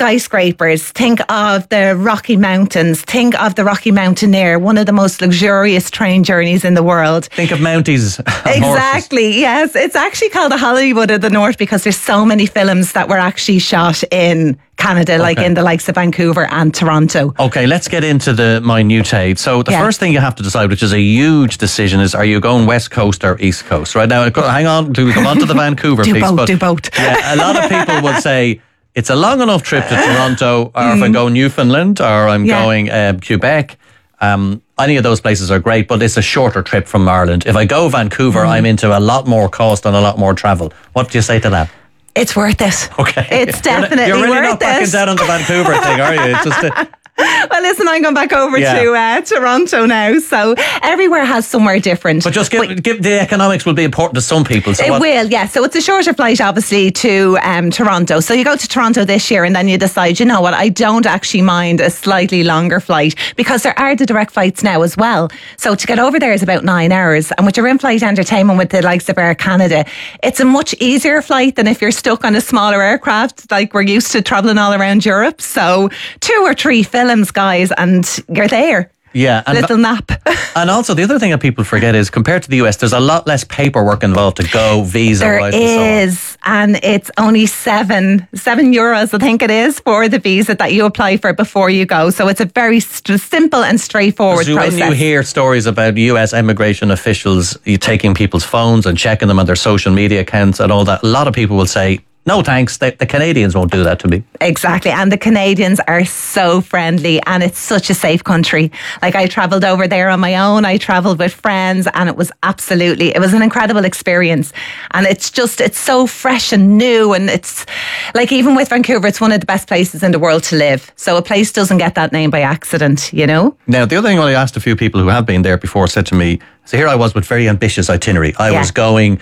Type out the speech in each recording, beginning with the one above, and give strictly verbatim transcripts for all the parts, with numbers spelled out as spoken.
skyscrapers, think of the Rocky Mountains, think of the Rocky Mountaineer, one of the most luxurious train journeys in the world. Think of Mounties. Exactly, horses. Yes. It's actually called the Hollywood of the North because there's so many films that were actually shot in Canada, like okay. in the likes of Vancouver and Toronto. Okay, let's get into the minutiae. So the yeah. first thing you have to decide, which is a huge decision, is are you going West Coast or East Coast? Right now, hang on, do we come on to the Vancouver do piece? Both, but do both. Yeah, a lot of people would say it's a long enough trip to Toronto, or mm. if I go Newfoundland, or I'm yeah. going uh, Quebec. Um, any of those places are great, but it's a shorter trip from Ireland. If I go Vancouver, mm. I'm into a lot more cost and a lot more travel. What do you say to that? It's worth it. Okay. It's definitely you're, you're really worth not backing it. down on the Vancouver thing, are you? It's just a, well, listen, I'm going back over yeah. to uh, Toronto now. So everywhere has somewhere different. But just give, but, give the economics will be important to some people. So it what? will, yeah. So it's a shorter flight, obviously, to um, Toronto. So you go to Toronto this year and then you decide, you know what, I don't actually mind a slightly longer flight because there are the direct flights now as well. So to get over there is about nine hours. And with your in-flight entertainment with the likes of Air Canada, it's a much easier flight than if you're stuck on a smaller aircraft like we're used to travelling all around Europe. So two or three films, guys, and you're there. Yeah, and little nap. And also the other thing that people forget is compared to the U S, there's a lot less paperwork involved to go, visa there wise. There is, and, so and it's only seven seven euros, I think it is, for the visa that you apply for before you go. So it's a very st- simple and straightforward so process. When you hear stories about U S immigration officials you taking people's phones and checking them on their social media accounts and all that, a lot of people will say, no thanks, the, the Canadians won't do that to me. Exactly, and the Canadians are so friendly and it's such a safe country. Like I travelled over there on my own, I travelled with friends and it was absolutely, it was an incredible experience. And it's just, it's so fresh and new and it's, like even with Vancouver, it's one of the best places in the world to live. So a place doesn't get that name by accident, you know? Now, the other thing I asked a few people who have been there before said to me, so here I was with very ambitious itinerary. I yeah. was going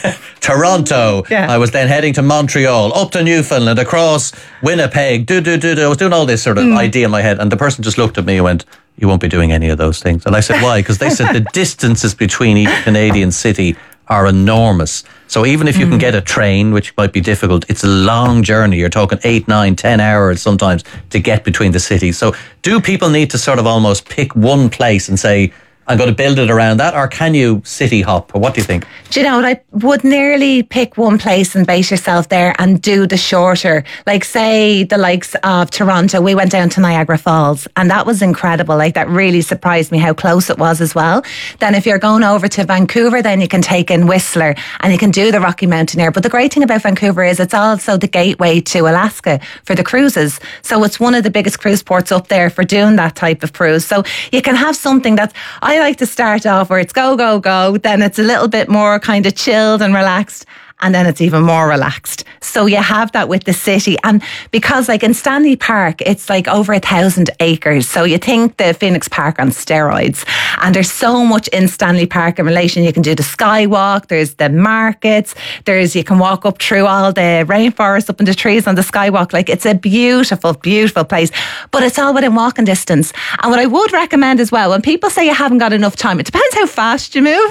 Toronto. Yeah. I was then heading to Montreal, up to Newfoundland, across Winnipeg. Do, do, do, do. I was doing all this sort of mm. idea in my head. And the person just looked at me and went, you won't be doing any of those things. And I said, why? Because they said the distances between each Canadian city are enormous. So even if you mm. can get a train, which might be difficult, it's a long journey. You're talking eight, nine, ten hours sometimes to get between the cities. So do people need to sort of almost pick one place and say, I'm going to build it around that, or can you city hop? Or what do you think? Do you know what? I would nearly pick one place and base yourself there and do the shorter. Like say the likes of Toronto, we went down to Niagara Falls and that was incredible. Like that really surprised me how close it was as well. Then if you're going over to Vancouver, then you can take in Whistler and you can do the Rocky Mountaineer. But the great thing about Vancouver is it's also the gateway to Alaska for the cruises. So it's one of the biggest cruise ports up there for doing that type of cruise. So you can have something that's, I I like to start off where it's go, go, go. Then it's a little bit more kind of chilled and relaxed. And then it's even more relaxed. So you have that with the city. And because like in Stanley Park, it's like over a thousand acres. So you think the Phoenix Park on steroids. And there's so much in Stanley Park in relation. You can do the skywalk. There's the markets. There's, you can walk up through all the rainforest, up in the trees on the skywalk. Like it's a beautiful, beautiful place. But it's all within walking distance. And what I would recommend as well, when people say you haven't got enough time, it depends how fast you move.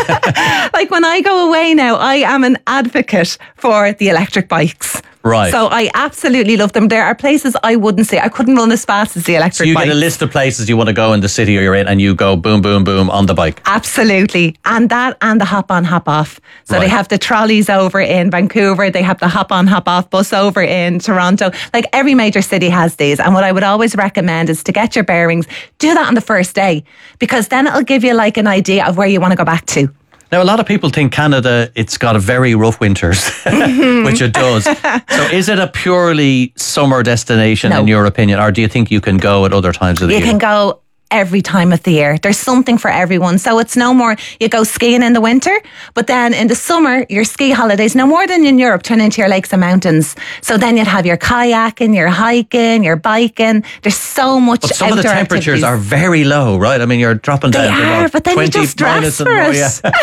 Like when I go away now, I am an advocate for the electric bikes. Right. So I absolutely love them. There are places I wouldn't say I couldn't run as fast as the electric bike. So you bikes. get a list of places you want to go in the city or you're in and you go boom, boom, boom on the bike. Absolutely. And that and the hop on, hop off. So right. They have the trolleys over in Vancouver. They have the hop on, hop off bus over in Toronto. Like every major city has these. And what I would always recommend is to get your bearings. Do that on the first day because then it'll give you like an idea of where you want to go back to. Now, a lot of people think Canada, it's got a very rough winters, mm-hmm. which it does. So is it a purely summer destination no. in your opinion, or do you think you can go at other times of the you year? You can go every time of the year. There's something for everyone. So it's no more, you go skiing in the winter, but then in the summer, your ski holidays, no more than in Europe, turn into your lakes and mountains. So then you'd have your kayaking, your hiking, your biking. There's so much But some outdoor of the temperatures activities. are very low, right? I mean, you're dropping they down. They are, but then you just dress for it.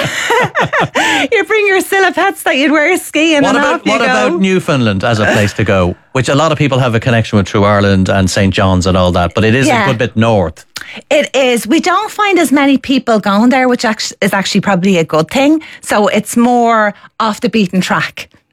Yeah. You bring your silhouettes that you'd wear skiing what and about, off you What go. about Newfoundland as a place to go? Which a lot of people have a connection with through Ireland and Saint John's and all that, but it is yeah. a good bit north. It is. We don't find as many people going there, which is actually probably a good thing. So it's more off the beaten track.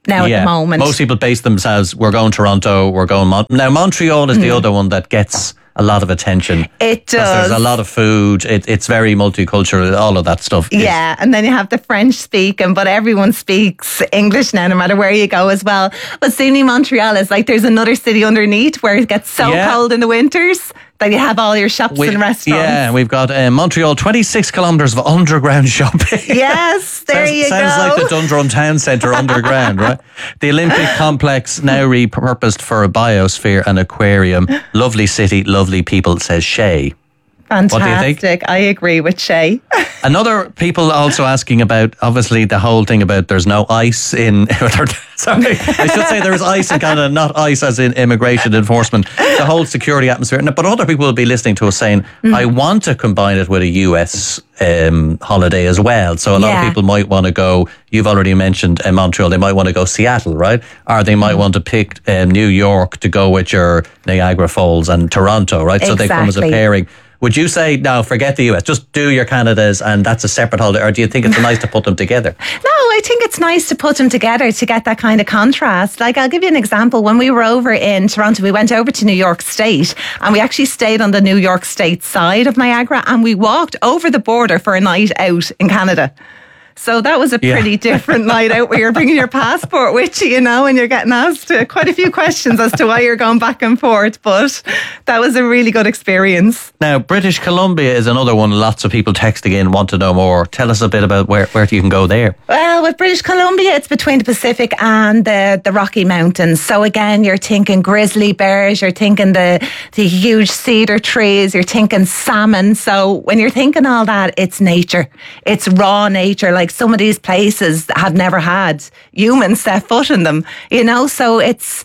now yeah. at the moment. Most people base themselves, we're going Toronto, we're going... Mon- now, Montreal is mm. the other one that gets a lot of attention. It does. There's a lot of food. It, it's very multicultural, all of that stuff. Yeah, and then you have the French speaking, but everyone speaks English now, no matter where you go as well. But S U N Y Montreal is like there's another city underneath where it gets so yeah. cold in the winters that you have all your shops we, and restaurants. Yeah, we've got uh, Montreal, twenty-six kilometres of underground shopping. Yes, there sounds, you sounds go. Sounds like the Dundrum Town Centre underground, right? The Olympic complex now repurposed for a biosphere and aquarium. Lovely city, lovely people, says Shay. Fantastic. What do you think? I agree with Shay. Another people also asking about, obviously, the whole thing about there's no ice in... Sorry, I should say there is ice in Canada, not ice as in immigration enforcement. The whole security atmosphere. But other people will be listening to us saying, mm. I want to combine it with a U S um, holiday as well. So a lot yeah. of people might want to go, you've already mentioned uh, Montreal, they might want to go Seattle, right? Or they might mm. want to pick um, New York to go with your Niagara Falls and Toronto, right? So exactly. they come as a pairing. Would you say, no, forget the U S, just do your Canadas and that's a separate holiday? Or do you think it's nice to put them together? No, I think it's nice to put them together to get that kind of contrast. Like, I'll give you an example. When we were over in Toronto, we went over to New York State and we actually stayed on the New York State side of Niagara and we walked over the border for a night out in Canada. So that was a pretty yeah. different night out where you're bringing your passport with you, you know, and you're getting asked quite a few questions as to why you're going back and forth. But that was a really good experience. Now, British Columbia is another one. Lots of people texting in want to know more. Tell us a bit about where, where you can go there. Well, with British Columbia, it's between the Pacific and the, the Rocky Mountains. So again, you're thinking grizzly bears, you're thinking the, the huge cedar trees, you're thinking salmon. So when you're thinking all that, it's nature. It's raw nature. Like, some of these places have never had humans set foot in them, you know, so it's,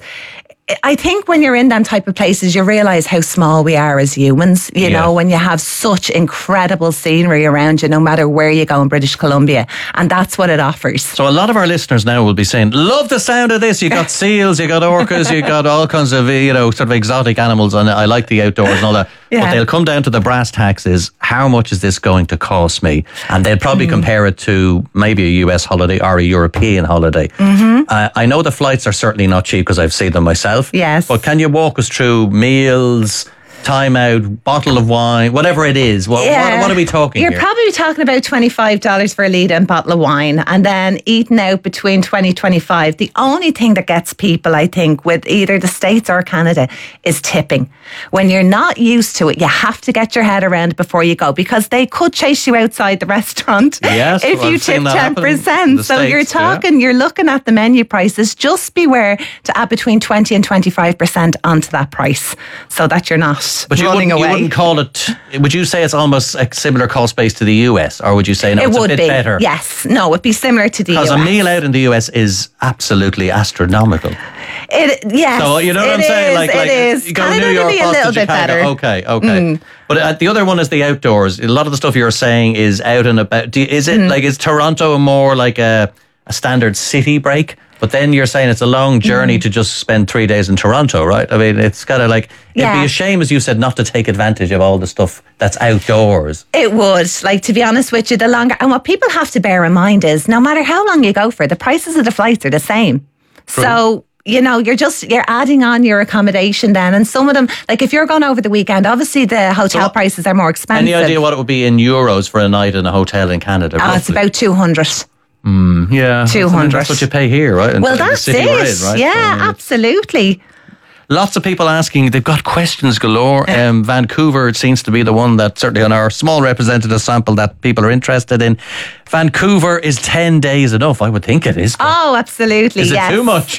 I think when you're in them type of places, you realise how small we are as humans, you yeah. know, when you have such incredible scenery around you, no matter where you go in British Columbia. And that's what it offers. So a lot of our listeners now will be saying, love the sound of this. You got seals, you got orcas, you got all kinds of, you know, sort of exotic animals. And I like the outdoors and all that. Yeah. But they'll come down to the brass tacks is, how much is this going to cost me? And they'll probably mm. compare it to maybe a U S holiday or a European holiday. Mm-hmm. Uh, I know the flights are certainly not cheap because I've seen them myself. Yes. But can you walk us through meals, time out, bottle of wine, whatever it is? What, yeah. what, what are we talking You're here? probably talking about twenty-five dollars for a litre and bottle of wine and then eating out between twenty dollars, twenty-five dollars. The only thing that gets people, I think, with either the States or Canada is tipping. When you're not used to it, you have to get your head around it before you go because they could chase you outside the restaurant yes, if well, you I've tip ten percent. So States, you're talking, yeah. you're looking at the menu prices. Just beware to add between twenty and twenty-five percent onto that price so that you're not but running you away. You wouldn't call it, would you say it's almost a similar cost base to the U S or would you say no, it it's would a bit be. better? Yes, no, it'd be similar to the U S. Because a meal out in the U S is absolutely astronomical. It, yes, so you know what I'm is, saying? Like, it like is. you go Canada New York, be a Boston, little bit Chicago. better. Okay, okay. Mm. But uh, the other one is the outdoors. A lot of the stuff you're saying is out and about. Do you, is it mm. like, is Toronto more like a, a standard city break? But then you're saying it's a long journey mm. to just spend three days in Toronto, right? I mean, it's kind of like, yeah. it'd be a shame, as you said, not to take advantage of all the stuff that's outdoors. It would. Like, to be honest with you, the longer, and what people have to bear in mind is no matter how long you go for, the prices of the flights are the same. True. So, you know, you're just, you're adding on your accommodation then. And some of them, like if you're going over the weekend, obviously the hotel so prices are more expensive. Any idea what it would be in euros for a night in a hotel in Canada? Oh, it's about two hundred. Mm, yeah. two hundred. That's what you pay here, right? Well, that's it. In, right? Yeah, so, absolutely. Lots of people asking, they've got questions galore. Um, Vancouver seems to be the one that certainly on our small representative sample that people are interested in. Vancouver, is ten days enough? I would think it is. Oh, absolutely. Is it yes. too much?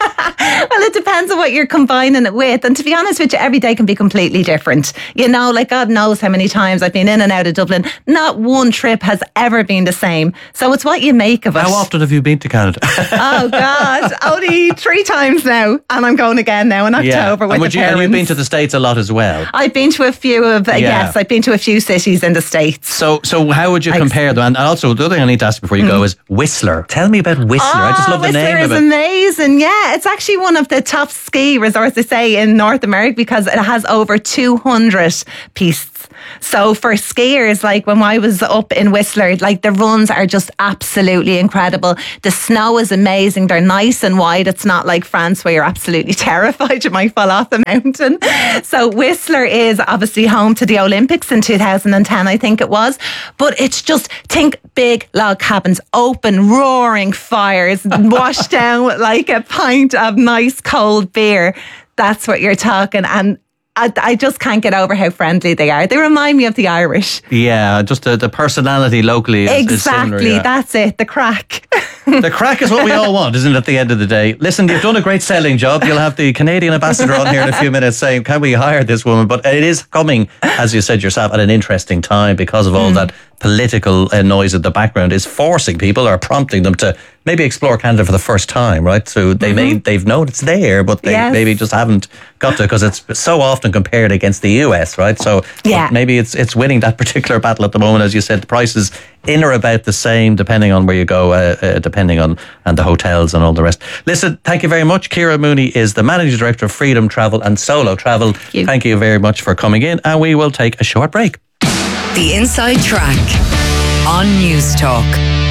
Well, it depends on what you're combining it with. And to be honest with you, every day can be completely different. You know, like God knows how many times I've been in and out of Dublin. Not one trip has ever been the same. So it's what you make of it. How often have you been to Canada? Oh, God. Only three times now. And I'm going again now in October yeah. with and the you, parents. And you've been to the States a lot as well? I've been to a few of, uh, yeah. yes, I've been to a few cities in the States. So so how would you compare them? And also, the other thing I need to ask before you mm. go is Whistler. Tell me about Whistler. Oh, I just love the Whistler name of it. Whistler is amazing. Yeah, it's actually one of the top ski resorts, they say, in North America because it has over two hundred piste runs. So for skiers, like when I was up in Whistler, like the runs are just absolutely incredible. The snow is amazing. They're nice and wide. It's not like France where you're absolutely terrified you might fall off the mountain. So Whistler is obviously home to the Olympics in two thousand ten, I think it was. But it's just, think big log cabins, open, roaring fires, washed down with like a pint of nice cold beer. That's what you're talking. And I, I just can't get over how friendly they are. They remind me of the Irish. Yeah, just the, the personality locally is, exactly, is similar. Yeah. That's it, the crack. The crack is what we all want, isn't it, at the end of the day? Listen, you've done a great selling job. You'll have the Canadian ambassador on here in a few minutes saying, can we hire this woman? But it is coming, as you said yourself, at an interesting time because of all mm. that political uh, noise at the background is forcing people or prompting them to maybe explore Canada for the first time, right? So they mm-hmm. may, they've known it's there, but they yes. maybe just haven't got to, because it's so often compared against the U S, right? So yeah. maybe it's it's winning that particular battle at the moment. As you said, the prices in or about the same, depending on where you go, uh, uh, depending on and the hotels and all the rest. Listen, thank you very much. Ciara Mooney is the Managing Director of Freedom Travel and Solo Travel. Thank you, thank you very much for coming in, and we will take a short break. The Inside Track on News Talk.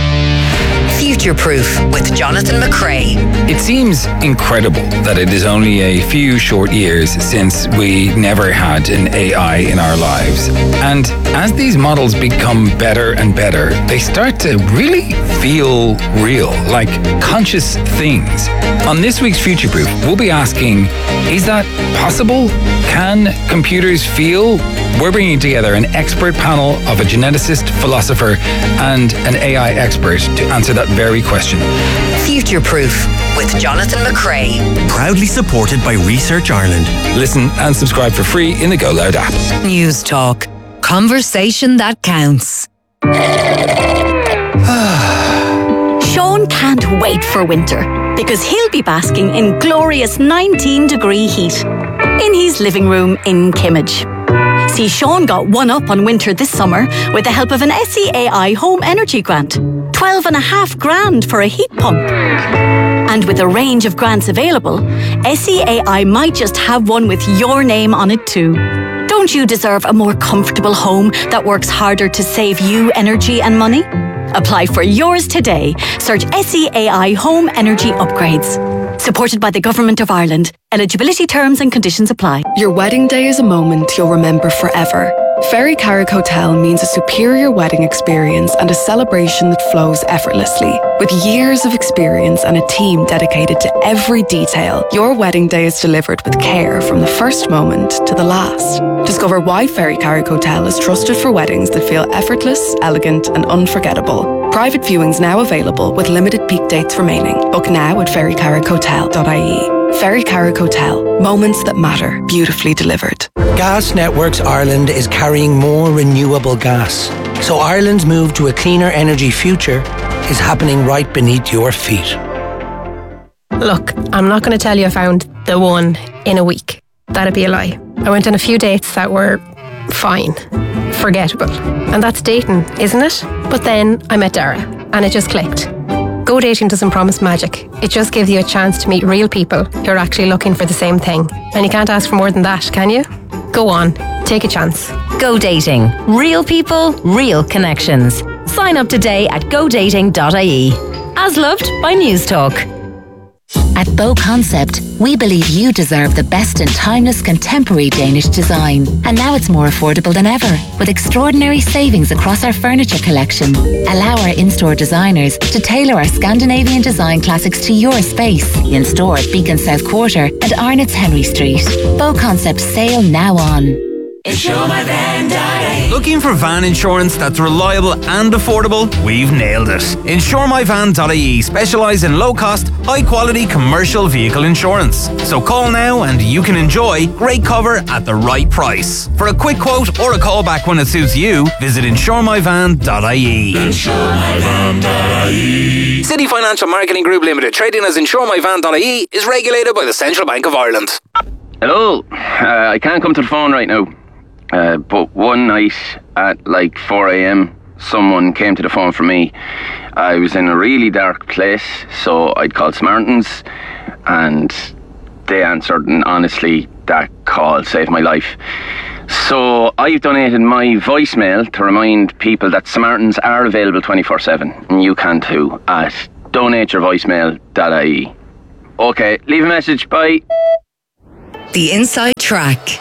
Future Proof with Jonathan McCrea. It seems incredible that it is only a few short years since we never had an A I in our lives. And as these models become better and better, they start to really feel real, like conscious things. On this week's Future Proof, we'll be asking, is that possible? Can computers feel? We're bringing together an expert panel of a geneticist, philosopher, and an A I expert to answer that very question. Future Proof with Jonathan McCrea. Proudly supported by Research Ireland. Listen and subscribe for free in the Go Loud app. News Talk. Conversation that counts. Sean can't wait for winter because he'll be basking in glorious nineteen degree heat in his living room in Kimmage. See, Sean got one up on winter this summer with the help of an S E A I Home Energy Grant. Twelve and a half grand for a heat pump. And with a range of grants available, S E A I might just have one with your name on it too. Don't you deserve a more comfortable home that works harder to save you energy and money? Apply for yours today. Search S E A I Home Energy Upgrades. Supported by the Government of Ireland. Eligibility terms and conditions apply. Your wedding day is a moment you'll remember forever. Ferry Carrick Hotel means a superior wedding experience and a celebration that flows effortlessly. With years of experience and a team dedicated to every detail, your wedding day is delivered with care from the first moment to the last. Discover why Ferry Carrick Hotel is trusted for weddings that feel effortless, elegant and unforgettable. Private viewings now available with limited peak dates remaining. Book now at ferry carrick hotel dot I E. Ferry Carrick Hotel. Moments that matter, beautifully delivered. Gas Networks Ireland is carrying more renewable gas. So Ireland's move to a cleaner energy future is happening right beneath your feet. Look, I'm not going to tell you I found the one in a week. That'd be a lie. I went on a few dates that were fine, forgettable. And that's dating, isn't it? But then I met Dara and it just clicked. Go Dating doesn't promise magic. It just gives you a chance to meet real people who are actually looking for the same thing. And you can't ask for more than that, can you? Go on, take a chance. Go Dating. Real people, real connections. Sign up today at go dating dot I E. As loved by News Talk. At Bow Concept, we believe you deserve the best in timeless contemporary Danish design. And now it's more affordable than ever, with extraordinary savings across our furniture collection. Allow our in-store designers to tailor our Scandinavian design classics to your space. In store at Beacon South Quarter and Arnott's Henry Street. Bow Concept sale now on. Insure My Van dot I E. Looking for van insurance that's reliable and affordable? We've nailed it. Insure My Van dot I E specialise in low-cost, high-quality commercial vehicle insurance. So call now and you can enjoy great cover at the right price. For a quick quote or a call back when it suits you, visit Insure My Van dot I E. Insure My Van dot I E. City Financial Marketing Group Limited, trading as Insure My Van dot I E, is regulated by the Central Bank of Ireland. Hello. Uh, I can't come to the phone right now. Uh, but one night at like four a.m, someone came to the phone for me. I was in a really dark place, so I'd called Smartens, and they answered, and honestly, that call saved my life. So I've donated my voicemail to remind people that Samaritans are available twenty-four seven, and you can too, at donate your voicemail dot I E. Okay, leave a message, bye. The Inside Track.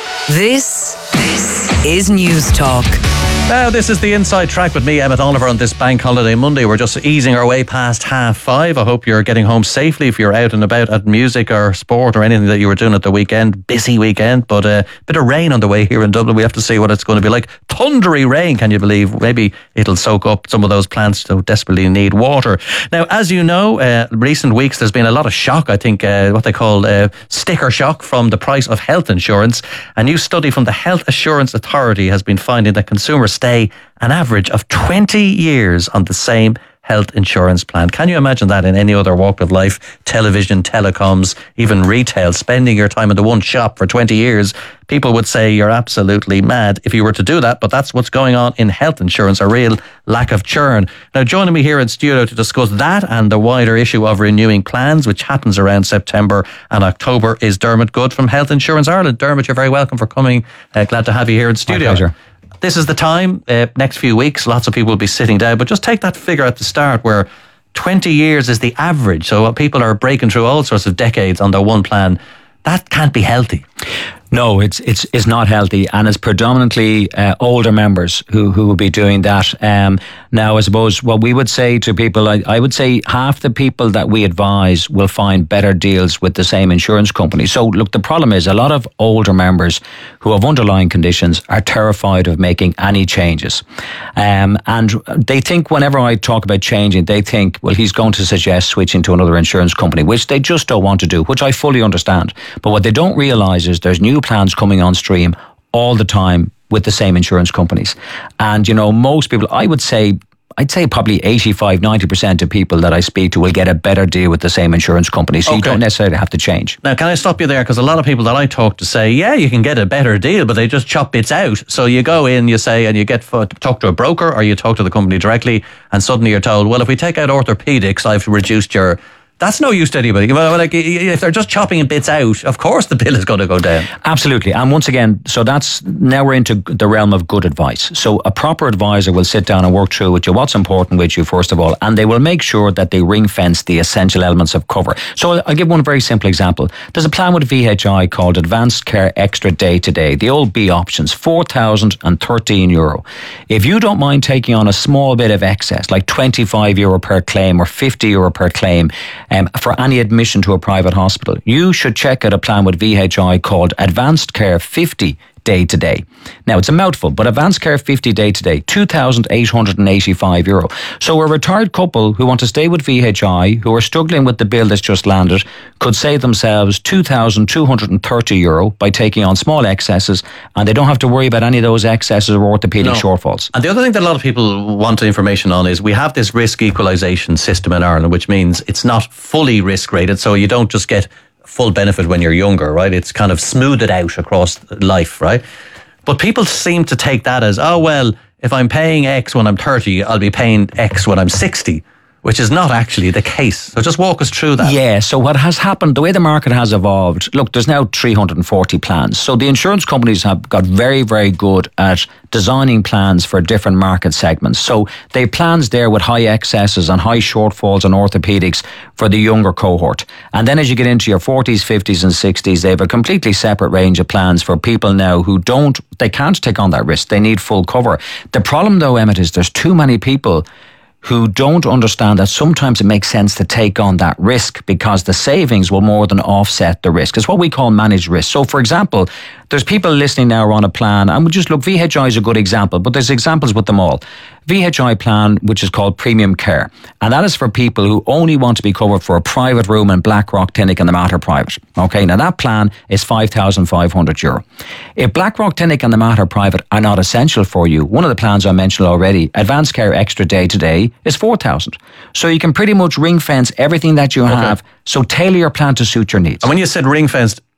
This, this is News Talk. Now, this is the Inside Track with me, Emmett Oliver, on this Bank Holiday Monday. We're just easing our way past half five. I hope you're getting home safely if you're out and about at music or sport or anything that you were doing at the weekend. Busy weekend, but a bit of rain on the way here in Dublin. We have to see what it's going to be like. Thundery rain, can you believe? Maybe it'll soak up some of those plants that desperately need water. Now, as you know, uh, recent weeks there's been a lot of shock, I think, uh, what they call uh, sticker shock from the price of health insurance. A new study from the Health Assurance Authority has been finding that consumers stay an average of twenty years on the same health insurance plan. Can you imagine that in any other walk of life? Television, telecoms, even retail, spending your time in the one shop for twenty years. People would say you're absolutely mad if you were to do that, but that's what's going on in health insurance, a real lack of churn. Now, joining me here in studio to discuss that and the wider issue of renewing plans, which happens around September and October, is Dermot Good from Health Insurance Ireland. Dermot, you're very welcome for coming. Uh, glad to have you here in studio. My pleasure. This is the time, uh, next few weeks, lots of people will be sitting down, but just take that figure at the start where twenty years is the average. So people are breaking through all sorts of decades on their one plan. That can't be healthy. No, it's it's it's not healthy, and it's predominantly uh, older members who who will be doing that. Um, now, I suppose what we would say to people, I, I would say half the people that we advise will find better deals with the same insurance company. So, look, the problem is a lot of older members who have underlying conditions are terrified of making any changes, um, and they think whenever I talk about changing, they think, well, he's going to suggest switching to another insurance company, which they just don't want to do, which I fully understand. But what they don't realise is there's new plans coming on stream all the time with the same insurance companies. And, you know, most people, I would say, I'd say probably eighty-five, ninety percent of people that I speak to will get a better deal with the same insurance company. So okay. You don't necessarily have to change. Now, can I stop you there? Because a lot of people that I talk to say, yeah, you can get a better deal, but they just chop bits out. So you go in, you say, and you get talk to a broker or you talk to the company directly, and suddenly you're told, well, if we take out orthopedics, I've reduced your... That's no use to anybody. Like, if they're just chopping bits out, of course the bill is going to go down. Absolutely. And once again, so that's, now we're into the realm of good advice. So a proper advisor will sit down and work through with you what's important with you, first of all, and they will make sure that they ring fence the essential elements of cover. So I'll give one very simple example. There's a plan with V H I called Advanced Care Extra Day to Day, the old B options, four thousand thirteen euro. If you don't mind taking on a small bit of excess, like twenty-five euro per claim or fifty euro per claim, Um, for any admission to a private hospital, you should check out a plan with V H I called Advanced Care fifty Day to Day. Now, it's a mouthful, but Advanced Care fifty Day to Day, two thousand eight hundred eighty-five euro. So a retired couple who want to stay with V H I, who are struggling with the bill that's just landed, could save themselves two thousand two hundred thirty euro by taking on small excesses, and they don't have to worry about any of those excesses or orthopedic no. shortfalls. And the other thing that a lot of people want information on is we have this risk equalisation system in Ireland, which means it's not fully risk rated, so you don't just get full benefit when you're younger, right? It's kind of smoothed out across life, right? But people seem to take that as, oh, well, if I'm paying X when I'm thirty, I'll be paying X when I'm sixty, which is not actually the case. So just walk us through that. Yeah, so what has happened, the way the market has evolved, look, there's now three hundred forty plans. So the insurance companies have got very, very good at designing plans for different market segments. So they have plans there with high excesses and high shortfalls on orthopedics for the younger cohort. And then as you get into your forties, fifties and sixties, they have a completely separate range of plans for people now who don't, they can't take on that risk. They need full cover. The problem though, Emmett, is there's too many people who don't understand that sometimes it makes sense to take on that risk because the savings will more than offset the risk. It's what we call managed risk. So, for example, there's people listening now on a plan, and we just look, V H I is a good example, but there's examples with them all. V H I plan, which is called Premium Care, and that is for people who only want to be covered for a private room in Blackrock Clinic and the Mater Private. Okay, now that plan is five thousand five hundred euro. If Blackrock Clinic and the Mater Private are not essential for you, one of the plans I mentioned already, Advanced Care Extra Day to Day, is four thousand. So you can pretty much ring fence everything that you okay. have, so tailor your plan to suit your needs. And when you said ring fenced,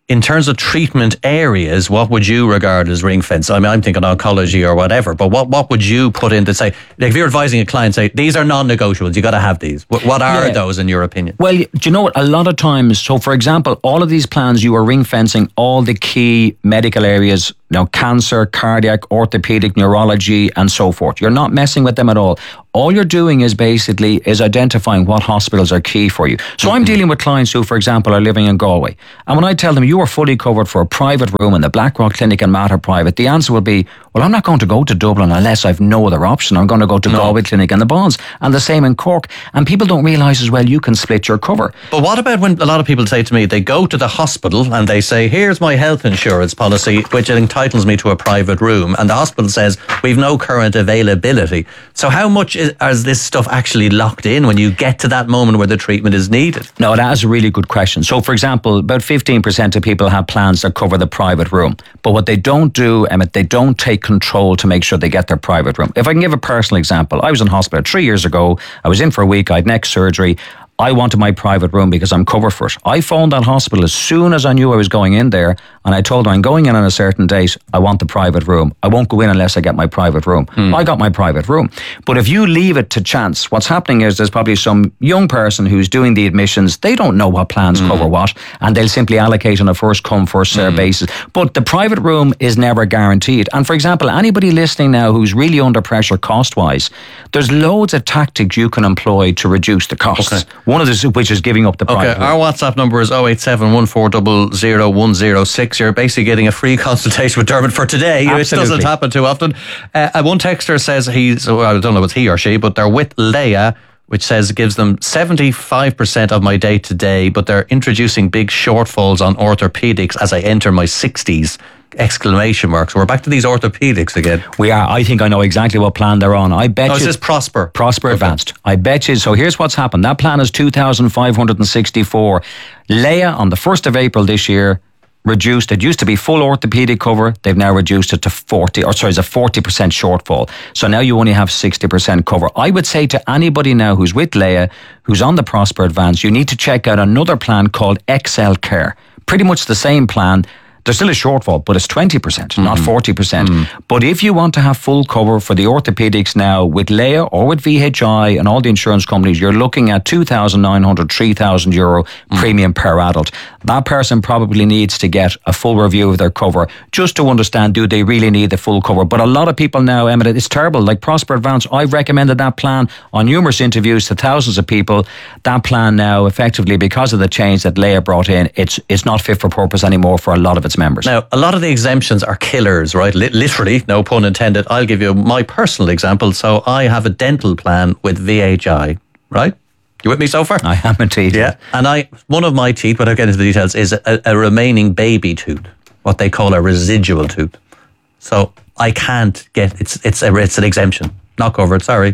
in terms of treatment areas, what would you regard as ring fence? I mean, I'm thinking oncology or whatever, but what, what would you put in to say, like if you're advising a client, say, these are non-negotiables, you got to have these. What, what are yeah. those in your opinion? Well, do you know what? A lot of times, so for example, all of these plans, you are ring fencing all the key medical areas, you know, cancer, cardiac, orthopedic, neurology, and so forth. You're not messing with them at all. All you're doing is basically is identifying what hospitals are key for you. So mm-hmm. I'm dealing with clients who, for example, are living in Galway. And when I tell them you are fully covered for a private room in the Blackrock Clinic in Mater Private, the answer will be, well, I'm not going to go to Dublin unless I've no other option. I'm going to go to no. Galway Clinic and the Bonds. And the same in Cork. And people don't realise as well, you can split your cover. But what about when a lot of people say to me, they go to the hospital and they say, here's my health insurance policy, which entitles me to a private room. And the hospital says, we've no current availability. So how much is, is this stuff actually locked in when you get to that moment where the treatment is needed? No, that is a really good question. So, for example, about fifteen percent of people have plans that cover the private room. But what they don't do, Emmett, they don't take control to make sure they get their private room. If I can give a personal example, I was in hospital three years ago. I was in for a week. I had neck surgery. I wanted my private room because I'm covered for it. I phoned that hospital as soon as I knew I was going in there, and I told them I'm going in on a certain date. I want the private room. I won't go in unless I get my private room. Hmm. I got my private room. But if you leave it to chance, what's happening is there's probably some young person who's doing the admissions. They don't know what plans hmm. cover what, and they'll simply allocate on a first come, first served hmm. basis. But the private room is never guaranteed. And for example, anybody listening now who's really under pressure cost-wise, there's loads of tactics you can employ to reduce the costs. Okay. One of the which is giving up the private. Okay, our WhatsApp number is oh eight seven, one four zero zero, one zero six. You're basically getting a free consultation with Dermot for today. Absolutely. It doesn't happen too often. Uh, one texter says he's, well, I don't know if it's he or she, but they're with Leia, which says it gives them seventy-five percent of my day to day, but they're introducing big shortfalls on orthopedics as I enter my sixties. Exclamation marks. So we're back to these orthopedics again. We are. I think I know exactly what plan they're on. I bet oh, you. This is Prosper. Prosper okay. Advanced. I bet you. So here's what's happened. That plan is two thousand five hundred sixty-four. Leia on the first of April this year reduced. It used to be full orthopedic cover. They've now reduced it to forty, or sorry, it's a forty percent shortfall. So now you only have sixty percent cover. I would say to anybody now who's with Leia, who's on the Prosper Advanced, you need to check out another plan called X L Care. Pretty much the same plan. There's still a shortfall, but it's twenty percent, mm-hmm. not forty percent. Mm-hmm. But if you want to have full cover for the orthopedics now with Leia or with V H I and all the insurance companies, you're looking at two thousand nine hundred, three thousand euro mm-hmm. premium per adult. That person probably needs to get a full review of their cover just to understand, do they really need the full cover? But a lot of people now, Emmett, it's terrible. Like Prosper Advance, I've recommended that plan on numerous interviews to thousands of people. That plan now, effectively, because of the change that Leia brought in, it's it's not fit for purpose anymore for a lot of its members. Now, a lot of the exemptions are killers, right? L- literally, no pun intended. I'll give you my personal example. So I have a dental plan with V H I, right? You with me so far? I am indeed. Yeah. And I, one of my teeth, without getting into the details, is a, a remaining baby tooth, what they call a residual tooth. So I can't get, it's it's a, it's an exemption. Not covered, sorry.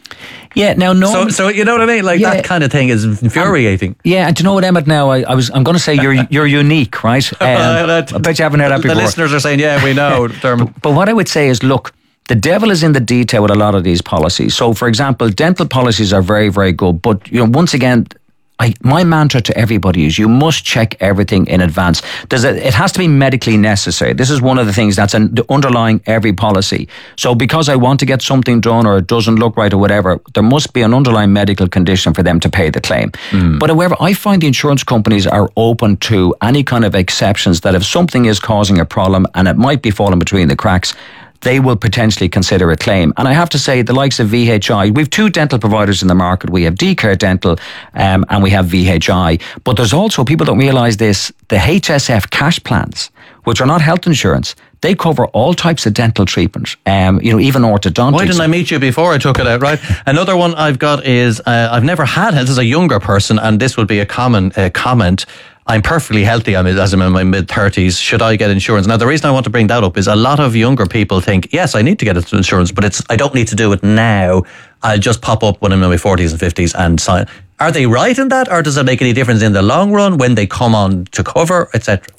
Yeah, now no. So, so you know what I mean? Like yeah. that kind of thing is infuriating. Um, yeah, and do you know what, Emmett? Now I, I was, I'm going to say you're you're unique, right? Um, I bet you haven't heard that before. The listeners are saying, "Yeah, we know." but, but what I would say is, look, the devil is in the detail with a lot of these policies. So, for example, dental policies are very, very good, but you know, once again. I, my mantra to everybody is you must check everything in advance. There's a, it has to be medically necessary. This is one of the things that's an, underlying every policy. So because I want to get something done or it doesn't look right or whatever, there must be an underlying medical condition for them to pay the claim. Mm. But however, I find the insurance companies are open to any kind of exceptions that if something is causing a problem and it might be falling between the cracks, they will potentially consider a claim. And I have to say, the likes of V H I, we've two dental providers in the market. We have D-Care Dental um, and we have V H I. But there's also, people don't realise this, the H S F cash plans, which are not health insurance. They cover all types of dental treatment, um, you know, even orthodontics. Why didn't I meet you before I took it out, right? Another one I've got is, uh, I've never had, this is a younger person, and this would be a common uh, comment. I'm perfectly healthy as I'm in my mid-thirties. Should I get insurance? Now, the reason I want to bring that up is a lot of younger people think, yes, I need to get insurance, but it's I don't need to do it now. I'll just pop up when I'm in my forties and fifties and sign. Are they right in that, or does it make any difference in the long run when they come on to cover, et cetera?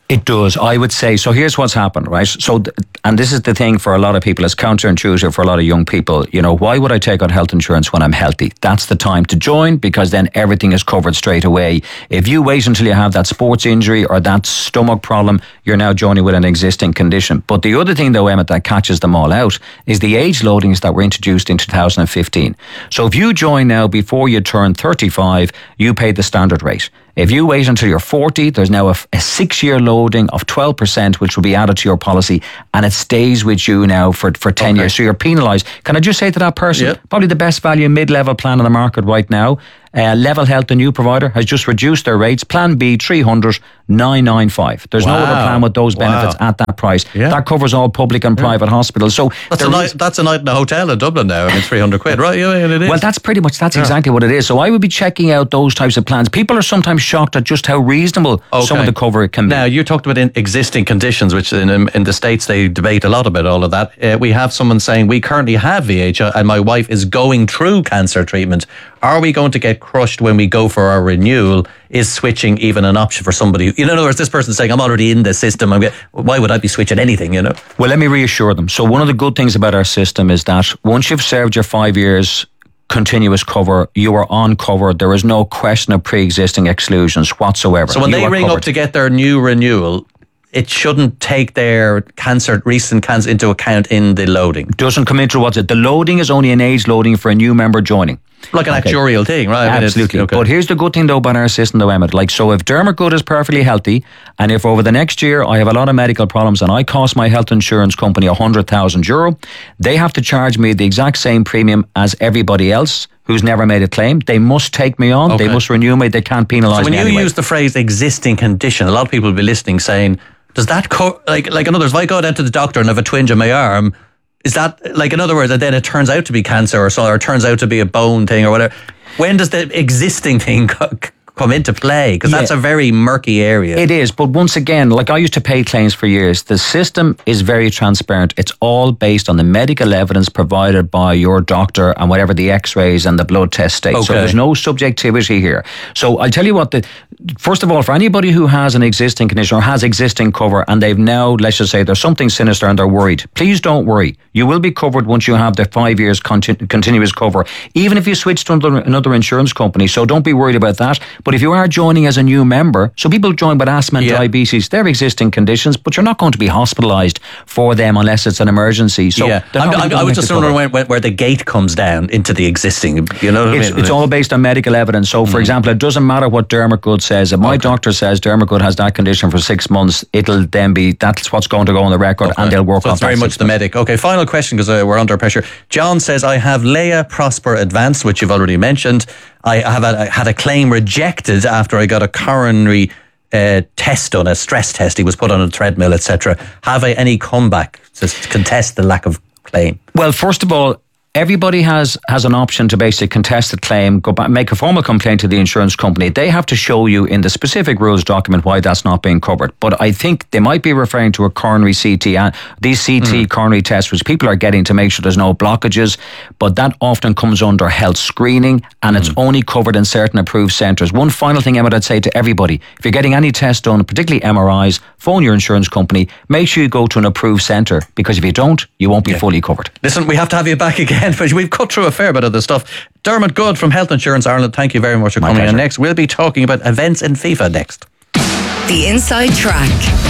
It does, I would say. So here's what's happened, right? So, th- and this is the thing for a lot of people, it's counterintuitive for a lot of young people. You know, why would I take out health insurance when I'm healthy? That's the time to join, because then everything is covered straight away. If you wait until you have that sports injury or that stomach problem, you're now joining with an existing condition. But the other thing though, Emmett, that catches them all out is the age loadings that were introduced in two thousand fifteen. So if you join now before you turn thirty-five, you pay the standard rate. If you wait until you're forty, there's now a, a six-year loading of twelve percent, which will be added to your policy, and it stays with you now for, for ten okay. years. So you're penalised. Can I just say to that person, yep. probably the best value mid-level plan on the market right now, uh, Level Health, the new provider, has just reduced their rates. Plan B, three hundred, nine ninety-five. There's wow. no other plan with those benefits wow. at that price. Yeah. That covers all public and yeah. private hospitals. So that's a, night, that's a night in a hotel in Dublin now. I mean, three hundred quid, right? Yeah, it is. Well, that's pretty much, that's yeah. exactly what it is. So I would be checking out those types of plans. People are sometimes shocked at just how reasonable okay. some of the cover it can be. Now, you talked about in existing conditions, which in, in the States they debate a lot about all of that. Uh, we have someone saying, we currently have V I H and my wife is going through cancer treatment. Are we going to get crushed when we go for our renewal? Is switching even an option for somebody? You know, in other words, this person saying, I'm already in the system. I'm get, why would I be switching anything, you know? Well, let me reassure them. So one of the good things about our system is that once you've served your five years continuous cover, you are on cover. There is no question of pre-existing exclusions whatsoever. So when you they ring covered. up to get their new renewal, it shouldn't take their cancer, recent cancer into account in the loading. Doesn't come into what's it. The loading is only an age loading for a new member joining. Like an okay. actuarial thing, right? I mean, absolutely. Okay. But here's the good thing though about our system though, Emmett. Like, so if Dermot Good is perfectly healthy, and if over the next year I have a lot of medical problems and I cost my health insurance company one hundred thousand euro, they have to charge me the exact same premium as everybody else who's never made a claim. They must take me on. Okay. They must renew me. They can't penalise me. So when you anyway. use the phrase existing condition, a lot of people will be listening saying, does that, co- like, like in other words, if I go down to the doctor and have a twinge in my arm, is that, like, in other words, and then it turns out to be cancer or so, or it turns out to be a bone thing or whatever, when does the existing thing co- come into play? Because yeah. that's a very murky area. It is, but once again, like I used to pay claims for years. The system is very transparent. It's all based on the medical evidence provided by your doctor and whatever the x-rays and the blood test state. Okay. So there's no subjectivity here. So I'll tell you what, the first of all, for anybody who has an existing condition or has existing cover and they've now, let's just say there's something sinister and they're worried, please don't worry. You will be covered once you have the five years continu- continuous cover, even if you switch to another, another insurance company. So don't be worried about that. But if you are joining as a new member, so people join with asthma and yeah. diabetes, they're existing conditions, but you're not going to be hospitalised for them unless it's an emergency. So yeah. I'm, I'm, I was just wondering where, where, where the gate comes down into the existing, you know what it's, I mean? It's all based on medical evidence. So, for mm. example, it doesn't matter what Dermot Good says. If my okay. doctor says Dermot Good has that condition for six months, it'll then be, that's what's going to go on the record okay. and they'll work so on it's very much the medic. Okay, final question because uh, we're under pressure. John says, I have Leia Prosper Advanced, which you've already mentioned. I have a, I had a claim rejected after I got a coronary uh, test done, a stress test. He was put on a treadmill, et cetera. Have I any comeback to contest the lack of claim? Well, first of all, everybody has has an option to basically contest the claim, go back, make a formal complaint to the insurance company. They have to show you in the specific rules document why that's not being covered. But I think they might be referring to a coronary C T, and these C T mm. coronary tests, which people are getting to make sure there's no blockages. But that often comes under health screening, and mm. it's only covered in certain approved centres. One final thing, Emma, I'd say to everybody: if you're getting any test done, particularly M R Is, phone your insurance company. Make sure you go to an approved centre, because if you don't, you won't be yeah. fully covered. Listen, we have to have you back again. But we've cut through a fair bit of the stuff. Dermot Good from Health Insurance Ireland, thank you very much for My coming pleasure. in. Next, we'll be talking about events in FIFA next. The Inside Track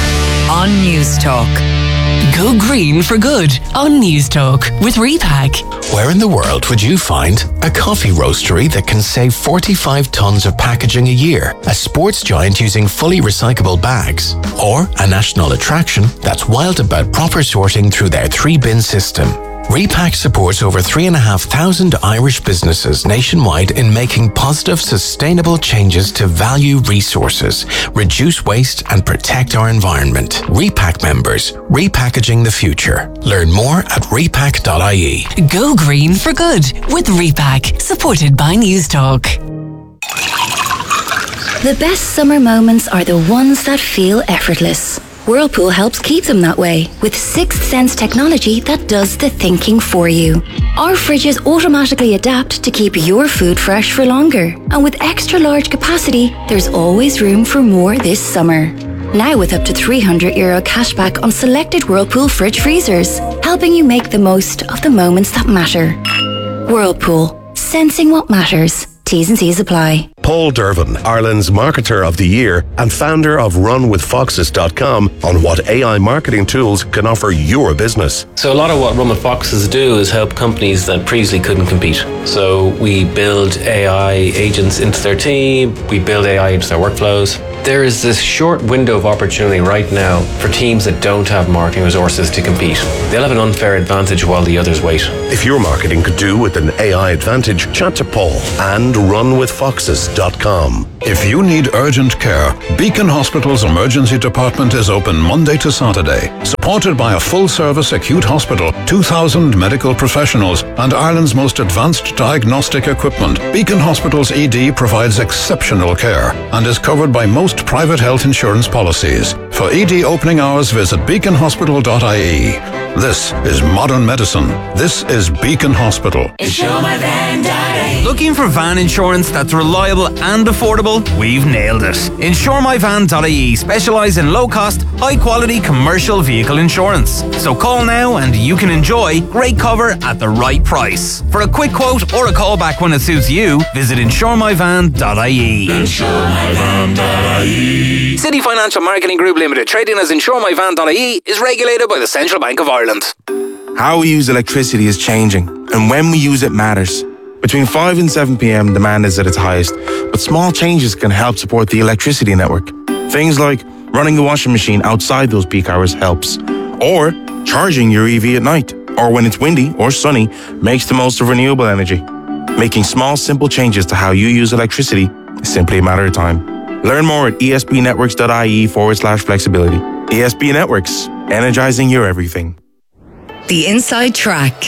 on News Talk. Go green for good on News Talk with Repack. Where in the world would you find a coffee roastery that can save forty-five tonnes of packaging a year, a sports giant using fully recyclable bags, or a national attraction that's wild about proper sorting through their three-bin system? Repack supports over three and a half thousand Irish businesses nationwide in making positive, sustainable changes to value resources, reduce waste, and protect our environment. Repack members, repackaging the future. Learn more at repack dot I E. Go green for good with Repack, supported by News Talk. The best summer moments are the ones that feel effortless. Whirlpool helps keep them that way with Sixth Sense technology that does the thinking for you. Our fridges automatically adapt to keep your food fresh for longer. And with extra large capacity, there's always room for more this summer. Now with up to three hundred euro cashback on selected Whirlpool fridge freezers, helping you make the most of the moments that matter. Whirlpool, sensing what matters. T's and C's apply. Paul Dervin, Ireland's Marketer of the Year and founder of run with foxes dot com, on what A I marketing tools can offer your business. So a lot of what Run with Foxes do is help companies that previously couldn't compete. So we build A I agents into their team, we build A I into their workflows. There is this short window of opportunity right now for teams that don't have marketing resources to compete. They'll have an unfair advantage while the others wait. If your marketing could do with an A I advantage, chat to Paul and run with foxes dot com. If you need urgent care, Beacon Hospital's emergency department is open Monday to Saturday. Supported by a full-service acute hospital, two thousand medical professionals, and Ireland's most advanced diagnostic equipment, Beacon Hospital's E D provides exceptional care and is covered by most private health insurance policies. For E D opening hours, visit beacon hospital dot I E. This is modern medicine. This is Beacon Hospital. Insure My Van dot I E. Looking for van insurance that's reliable and affordable? We've nailed it. Insure My Van dot I E specialise in low-cost, high-quality commercial vehicle insurance. So call now and you can enjoy great cover at the right price. For a quick quote or a call back when it suits you, visit insure my van dot I E. insure my van dot I E. City Financial Marketing Group Limited, trading as insure my van dot I E, is regulated by the Central Bank of Ireland. How we use electricity is changing, and when we use it matters. Between five and seven p.m, demand is at its highest, but small changes can help support the electricity network. Things like running the washing machine outside those peak hours helps, or charging your E V at night, or when it's windy or sunny, makes the most of renewable energy. Making small, simple changes to how you use electricity is simply a matter of time. Learn more at espnetworks.ie forward slash flexibility. E S B Networks, energizing your everything. The Inside Track.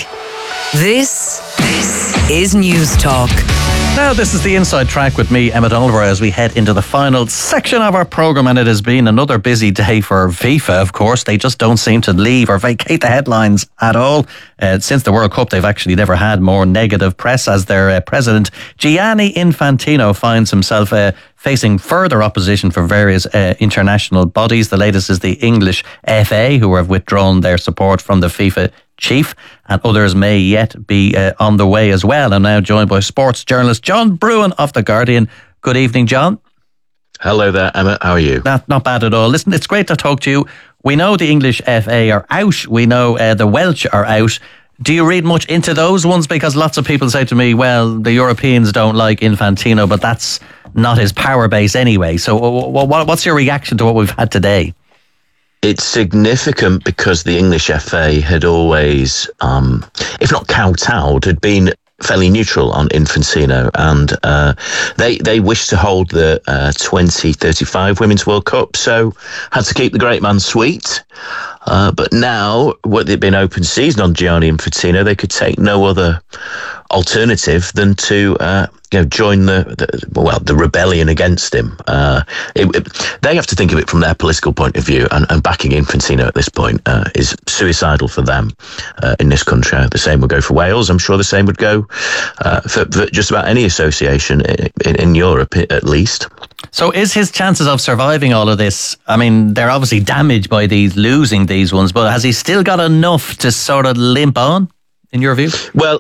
This, this is News Talk. Now, this is the Inside Track with me, Emmett Oliver, as we head into the final section of our programme, and it has been another busy day for FIFA, of course. They just don't seem to leave or vacate the headlines at all. Uh, since the World Cup, they've actually never had more negative press, as their uh, president, Gianni Infantino, finds himself uh, facing further opposition from various uh, international bodies. The latest is the English F A, who have withdrawn their support from the FIFA chief, and others may yet be uh, on the way as well. I'm now joined by sports journalist John Brewin of The Guardian. Good evening, John. Hello there, Emma. How are you? Not, not bad at all. Listen, it's great to talk to you. We know the English F A are out. We know uh, the Welsh are out. Do you read much into those ones? Because lots of people say to me, well, the Europeans don't like Infantino, but that's not his power base anyway. So what's your reaction to what we've had today? It's significant because the English F A had always, um, if not kowtowed, had been fairly neutral on Infantino, and uh, they they wished to hold the uh, twenty thirty-five Women's World Cup, so had to keep the great man sweet. Uh, but now, with it being open season on Gianni Infantino, they could take no other alternative than to uh, you know join the, the well the rebellion against him. Uh, it, it, they have to think of it from their political point of view, and, and backing Infantino at this point uh, is suicidal for them uh, in this country. The same would go for Wales. I'm sure the same would go uh, for, for just about any association in, in, in Europe, at least. So is his chances of surviving all of this, I mean, they're obviously damaged by these losing these ones, but has he still got enough to sort of limp on, in your view? Well,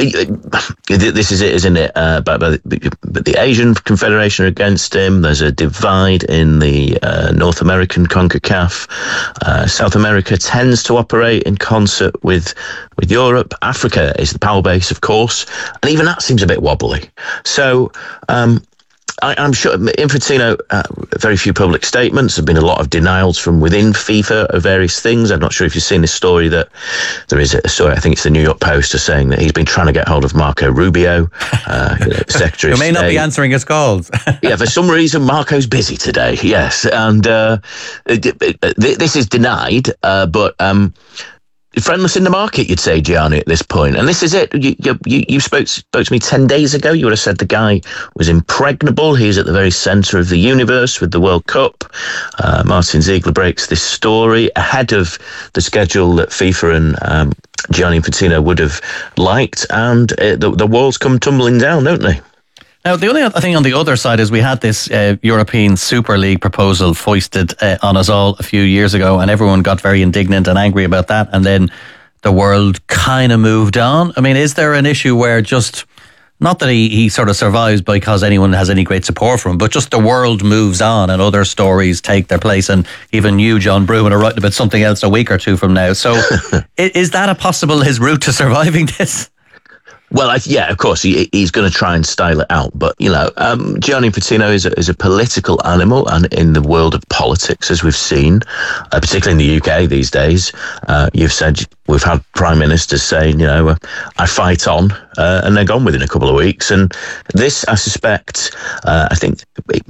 this is it, isn't it? Uh, but, but, but the Asian Confederation are against him. There's a divide in the uh, North American CONCACAF. Uh, South America tends to operate in concert with with Europe. Africa is the power base, of course, and even that seems a bit wobbly. So um, I, I'm sure Infantino, uh, very few public statements. There have been a lot of denials from within FIFA of various things. I'm not sure if you've seen this story that there is a story, I think it's the New York Post, is saying that he's been trying to get hold of Marco Rubio, uh, you know, Secretary of State. Who may not be answering his calls. Yeah, for some reason, Marco's busy today, yes. And uh, it, it, it, this is denied, uh, but... Um, friendless in the market, you'd say, Gianni, at this point. And this is it. You, you, you spoke, spoke to me ten days ago. You would have said the guy was impregnable. He's at the very centre of the universe with the World Cup. Uh, Martin Ziegler breaks this story ahead of the schedule that FIFA and um, Gianni Infantino would have liked. And uh, the, the walls come tumbling down, don't they? Now, the only thing on the other side is we had this uh, European Super League proposal foisted uh, on us all a few years ago, and everyone got very indignant and angry about that, and then the world kind of moved on. I mean, is there an issue where just, not that he, he sort of survives because anyone has any great support for him, but just the world moves on and other stories take their place, and even you, John Brewin, are writing about something else a week or two from now. So is that a possible, his route to surviving this? Well, I, yeah, of course, he, he's going to try and style it out. But, you know, um, Gianni Infantino is a, is a political animal, and in the world of politics, as we've seen, uh, particularly in the U K these days, uh, you've said we've had prime ministers saying, you know, uh, I fight on, uh, and they're gone within a couple of weeks. And this, I suspect, uh, I think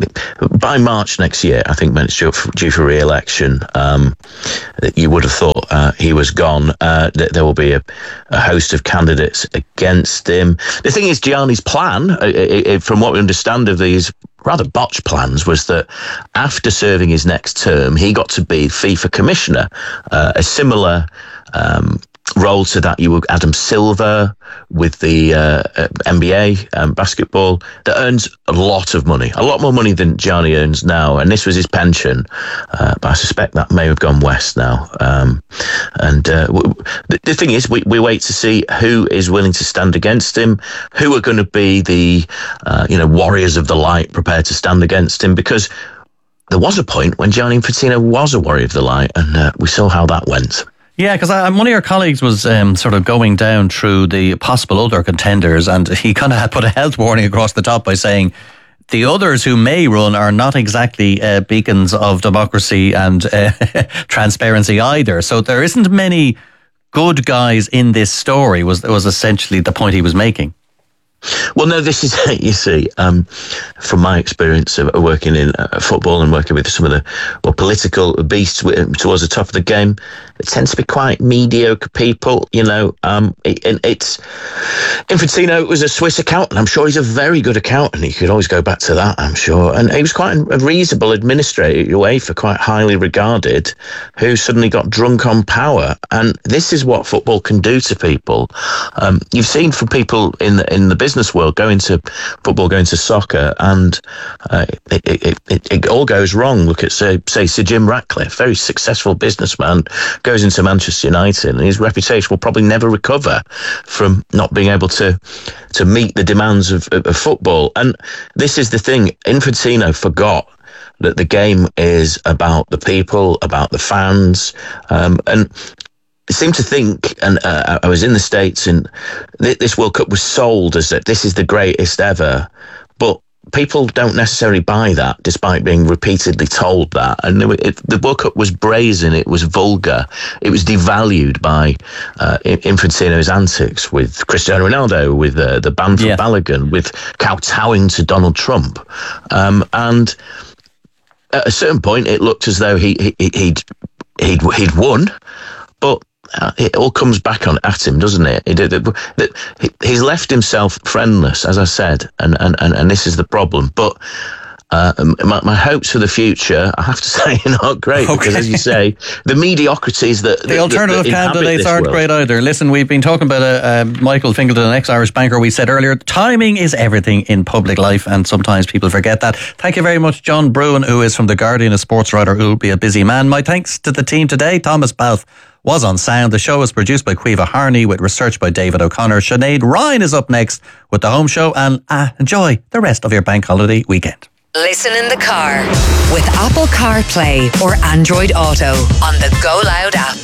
by March next year, I think when it's due for, due for re-election, um, you would have thought uh, he was gone. Uh, that there will be a, a host of candidates against him. The thing is, Gianni's plan, uh, it, from what we understand of these rather botched plans, was that after serving his next term, he got to be FIFA commissioner, uh, a similar um, role to that you were Adam Silver with the uh, N B A um, basketball, that earns a lot of money, a lot more money than Gianni earns now, and this was his pension, uh, but I suspect that may have gone west now. Um, and uh, w- the, the thing is, we, we wait to see who is willing to stand against him, who are going to be the uh, you know warriors of the light prepared to stand against him, because there was a point when Gianni Infantino was a warrior of the light, and uh, we saw how that went. Yeah, because one of your colleagues was um, sort of going down through the possible other contenders, and he kind of had put a health warning across the top by saying the others who may run are not exactly uh, beacons of democracy and uh, transparency either. So there isn't many good guys in this story, was was essentially the point he was making. Well, no, this is, you see, um, from my experience of working in uh, football and working with some of the well, political beasts towards the top of the game, it tends to be quite mediocre people, you know. Um, it, it's Infantino was a Swiss accountant. I'm sure he's a very good accountant. He could always go back to that, I'm sure. And he was quite a reasonable administrator, UEFA, quite highly regarded, who suddenly got drunk on power. And this is what football can do to people. Um, you've seen from people in the, in the business business world going to football, going to soccer, and uh, it, it, it, it all goes wrong. Look at, say, say Sir Jim Ratcliffe, very successful businessman, goes into Manchester United, and his reputation will probably never recover from not being able to to meet the demands of, of, of football. And this is the thing, Infantino forgot that the game is about the people, about the fans, um, and seem to think, and uh, I was in the States, and th- this World Cup was sold as that this is the greatest ever, but people don't necessarily buy that, despite being repeatedly told that. And it, it, the World Cup was brazen, it was vulgar, it was devalued by uh, Infantino's antics with Cristiano Ronaldo, with uh, the ban from yeah. Balogun, with kowtowing to Donald Trump, um, and at a certain point, it looked as though he, he he'd he'd he'd won, but Uh, it all comes back on at him, doesn't it? It, it, it? He's left himself friendless, as I said, and, and, and, and this is the problem. But uh, my, my hopes for the future, I have to say, are not great, okay. because, as you say, the mediocrities that... The that, alternative that candidates aren't world. great either. Listen, we've been talking about uh, uh, Michael Fingleton, an ex-Irish banker. We said earlier, timing is everything in public life, and sometimes people forget that. Thank you very much, John Brewin, who is from The Guardian, a sports writer who will be a busy man. My thanks to the team today. Thomas Balfe was on sound. The show was produced by Caoimhe Harney with research by David O'Connor. Sinead Ryan is up next with The Home Show, and uh, enjoy the rest of your bank holiday weekend. Listen in the car with Apple CarPlay or Android Auto on the Go Loud app.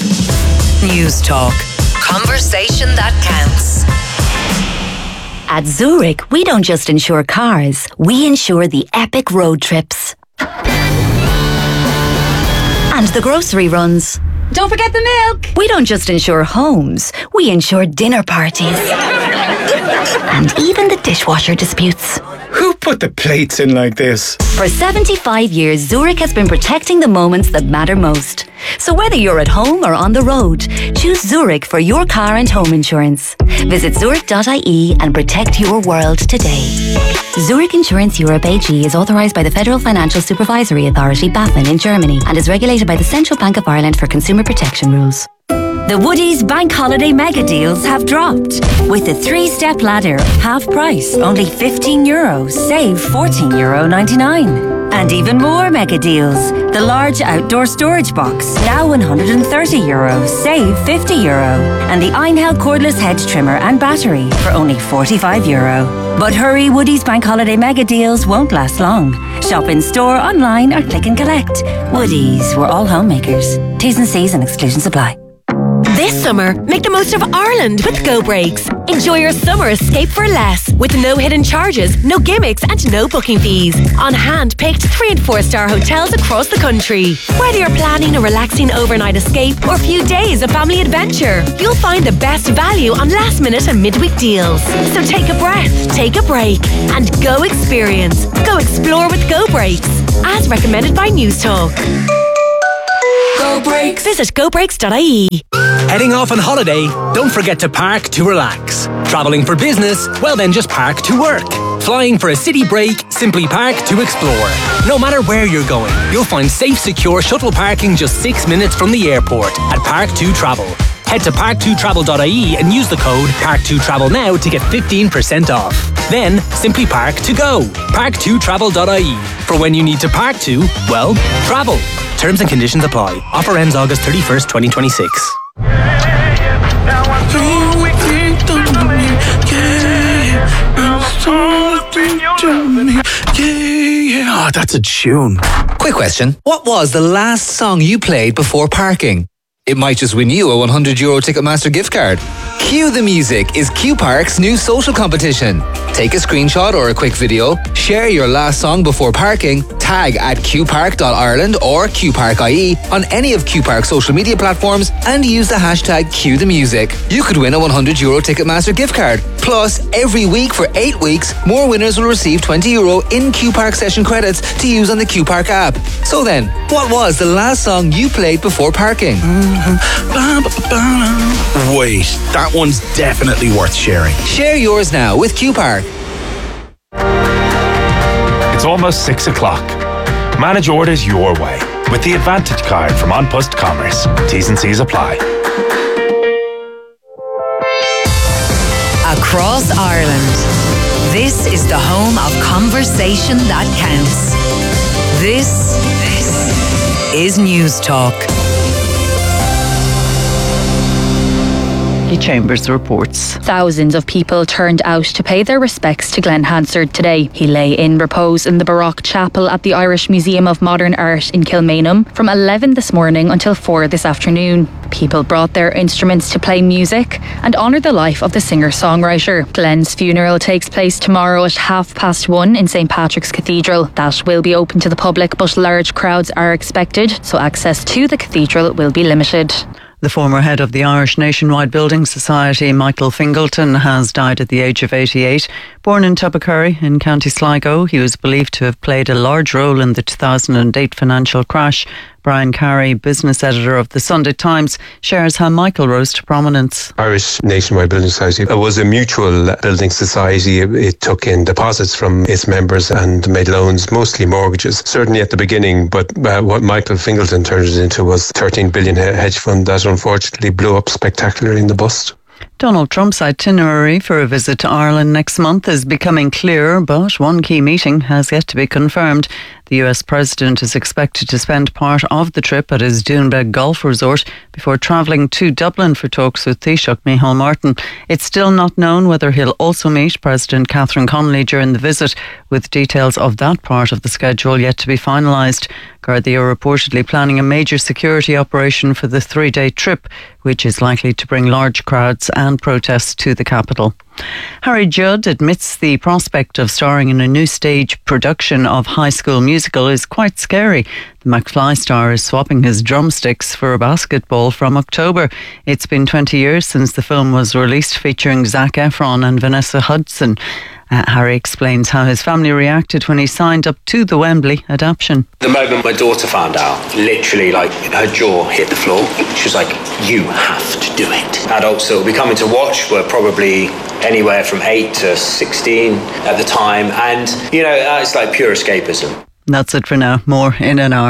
News Talk. Conversation that counts. At Zurich, we don't just insure cars, we insure the epic road trips. And the grocery runs. Don't forget the milk. We don't just insure homes, we insure dinner parties. And even the dishwasher disputes. Who put the plates in like this? For seventy-five years, Zurich has been protecting the moments that matter most. So whether you're at home or on the road, choose Zurich for your car and home insurance. Visit zurich dot I E and protect your world today. Zurich Insurance Europe A G is authorised by the Federal Financial Supervisory Authority, BaFin, in Germany, and is regulated by the Central Bank of Ireland for consumer protection rules. The Woodies Bank Holiday Mega Deals have dropped. With the three-step ladder, half price, only fifteen euros, save fourteen euro ninety-nine. And even more mega deals. The large outdoor storage box, now one hundred thirty euros, save fifty euro. And the Einhell cordless hedge trimmer and battery for only forty-five euro. But hurry, Woodies Bank Holiday Mega Deals won't last long. Shop in store, online or click and collect. Woodies, we're all homemakers. T's and C's and exclusions apply. This summer, make the most of Ireland with Go Breaks. Enjoy your summer escape for less with no hidden charges, no gimmicks and no booking fees on hand-picked three and four star hotels across the country. Whether you're planning a relaxing overnight escape or a few days of family adventure, you'll find the best value on last minute and midweek deals. So take a breath, take a break and go experience. Go explore with Go Breaks, as recommended by News Talk. Go Breaks. Visit go breaks dot I E. Heading off on holiday? Don't forget to park to relax. Travelling for business? Well then just park to work. Flying for a city break? Simply park to explore. No matter where you're going, you'll find safe, secure shuttle parking just six minutes from the airport at Park two Travel. Head to park two travel dot I E and use the code park two travel now to get fifteen percent off. Then, simply park to go. park two travel dot I E. For when you need to park to, well, travel. Terms and conditions apply. Offer ends August thirty-first, twenty twenty-six. Oh, that's a tune. Quick question. What was the last song you played before parking? It might just win you a one hundred euro Ticketmaster gift card. Cue the Music is Q Park's new social competition. Take a screenshot or a quick video, share your last song before parking, tag at q park dot ireland or q park dot I E on any of Q Park's social media platforms and use the hashtag Cue the Music. You could win a one hundred euro Ticketmaster gift card. Plus, every week for eight weeks, more winners will receive twenty euro in Q Park session credits to use on the Q Park app. So then, what was the last song you played before parking? Wait, that one's definitely worth sharing. Share yours now with Q Park. It's almost six o'clock. Manage orders your way with the Advantage card from An Post Commerce. T's and C's apply. Across Ireland, this is the home of conversation that counts. This, this is News Talk. Chambers reports. Thousands of people turned out to pay their respects to Glenn Hansard today. He lay in repose in the Baroque Chapel at the Irish Museum of Modern Art in Kilmainham from eleven this morning until four this afternoon. People brought their instruments to play music and honour the life of the singer-songwriter. Glenn's funeral takes place tomorrow at half past one in Saint Patrick's Cathedral. That will be open to the public, but large crowds are expected, so access to the cathedral will be limited. The former head of the Irish Nationwide Building Society, Michael Fingleton, has died at the age of eighty-eight. Born in Tubbercurry in County Sligo, he was believed to have played a large role in the two thousand eight financial crash. Brian Carey, business editor of the Sunday Times, shares how Michael rose to prominence. Irish Nationwide Building Society it was a mutual building society. It took in deposits from its members and made loans, mostly mortgages, certainly at the beginning. But uh, what Michael Fingleton turned it into was thirteen billion hedge fund that unfortunately blew up spectacularly in the bust. Donald Trump's itinerary for a visit to Ireland next month is becoming clearer, but one key meeting has yet to be confirmed. The U S president is expected to spend part of the trip at his Doonbeg golf resort before travelling to Dublin for talks with Taoiseach Micheál Martin. It's still not known whether he'll also meet President Catherine Connolly during the visit, with details of that part of the schedule yet to be finalised. Gardaí are reportedly planning a major security operation for the three-day trip, which is likely to bring large crowds and protests to the capital. Harry Judd admits the prospect of starring in a new stage production of High School Musical is quite scary. The McFly star is swapping his drumsticks for a basketball from October. It's been twenty years since the film was released, featuring Zac Efron and Vanessa Hudson. Uh, Harry explains how his family reacted when he signed up to the Wembley adaptation. The moment my daughter found out, literally like her jaw hit the floor. She was like, you have to do it. Adults that will be coming to watch were probably anywhere from eight to sixteen at the time. And, you know, uh, it's like pure escapism. That's it for now. More in an hour.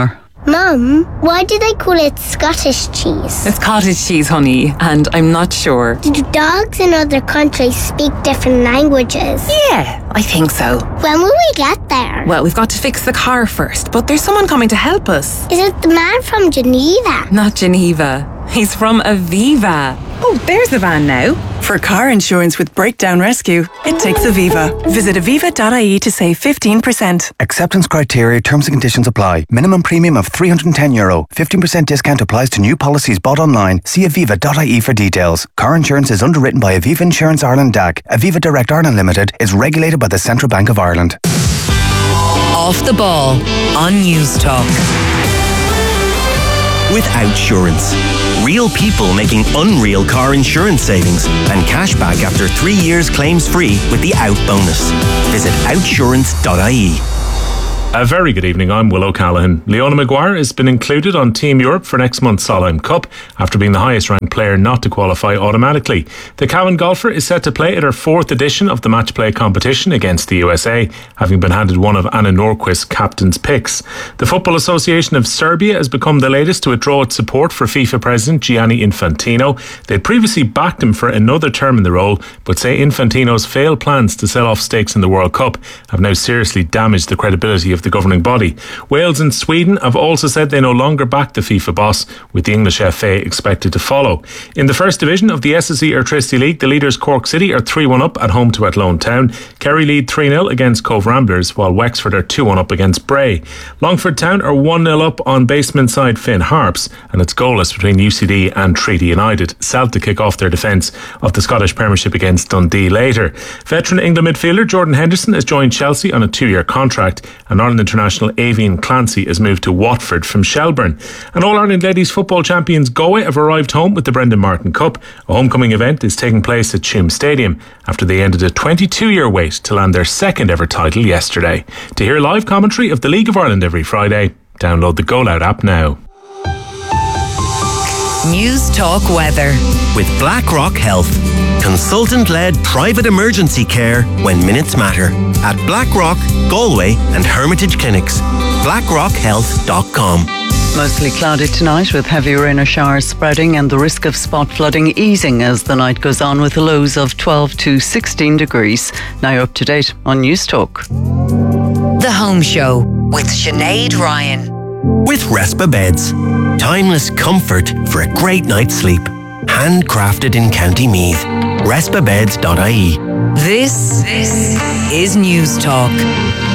Mum, why do they call it Scottish cheese? It's cottage cheese, honey, and I'm not sure. Do dogs in other countries speak different languages? Yeah, I think so. When will we get there? Well, we've got to fix the car first, but there's someone coming to help us. Is it the man from Geneva? Not Geneva. He's from Aviva. Oh, there's the van now. For car insurance with breakdown rescue, it takes Aviva. Visit aviva dot I E to save fifteen percent. Acceptance criteria, terms and conditions apply. Minimum premium of three hundred ten euro. fifteen percent discount applies to new policies bought online. See aviva dot I E for details. Car insurance is underwritten by Aviva Insurance Ireland D A C. Aviva Direct Ireland Limited is regulated by the Central Bank of Ireland. Off the ball on News Talk. With Outsurance. Real people making unreal car insurance savings and cash back after three years claims free with the Out bonus. Visit outsurance dot I E. A very good evening, I'm Will O'Callaghan. Leona Maguire has been included on Team Europe for next month's Solheim Cup after being the highest ranked player not to qualify automatically. The Cowan golfer is set to play at her fourth edition of the match play competition against the U S A, having been handed one of Anna Norquist's captain's picks. The Football Association of Serbia has become the latest to withdraw its support for FIFA President Gianni Infantino. They'd previously backed him for another term in the role, but say Infantino's failed plans to sell off stakes in the World Cup have now seriously damaged the credibility of the governing body. Wales and Sweden have also said they no longer back the FIFA boss, with the English F A expected to follow. In the first division of the S S E Airtricity League, the leaders Cork City are three one up at home to Athlone Town. Kerry lead three nil against Cove Ramblers, while Wexford are two one up against Bray. Longford Town are one nil up on basement side Finn Harps, and it's goalless between U C D and Treaty United. Celtic kick off their defence of the Scottish Premiership against Dundee later. Veteran England midfielder Jordan Henderson has joined Chelsea on a two-year contract, and Ireland international Avian Clancy has moved to Watford from Shelburne. And All-Ireland Ladies Football champions Galway have arrived home with the Brendan Martin Cup. A homecoming event is taking place at Tuam Stadium after they ended a twenty-two-year wait to land their second ever title yesterday. To hear live commentary of the League of Ireland every Friday, download the Go Loud app now. News Talk weather. With BlackRock Health. Consultant-led private emergency care when minutes matter. At BlackRock, Galway and Hermitage Clinics. blackrock health dot com. Mostly cloudy tonight with heavy rain or showers spreading and the risk of spot flooding easing as the night goes on with lows of twelve to sixteen degrees. Now up to date on News Talk. The Home Show with Sinead Ryan. With Respa Beds. Timeless comfort for a great night's sleep. Handcrafted in County Meath. respa beds dot I E. This, this is News Talk.